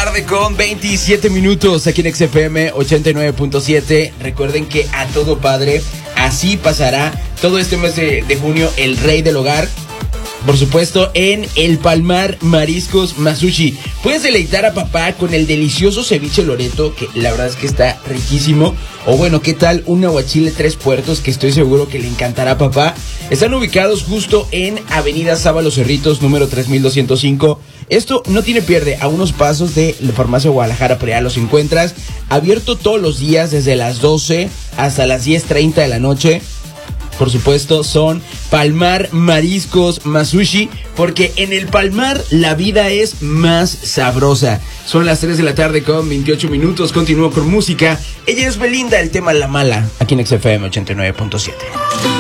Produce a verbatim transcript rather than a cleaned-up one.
tarde con veintisiete minutos aquí en X F M ochenta y nueve punto siete. Recuerden que a todo padre así pasará todo este mes de, de junio el rey del hogar. Por supuesto, en El Palmar Mariscos Masushi. Puedes deleitar a papá con el delicioso ceviche Loreto, que la verdad es que está riquísimo. O bueno, ¿qué tal un aguachile Tres Puertos? Que estoy seguro que le encantará a papá. Están ubicados justo en Avenida Sábalo Cerritos, número tres mil doscientos cinco. Esto no tiene pierde, a unos pasos de la Farmacia Guadalajara, pero ya los encuentras. Abierto todos los días desde las doce hasta las diez treinta de la noche. Por supuesto, son Palmar Mariscos Masushi, porque en el Palmar la vida es más sabrosa. Son las tres de la tarde con veintiocho minutos. Continúo con música. Ella es Belinda, el tema La Mala, aquí en X F M ochenta y nueve punto siete.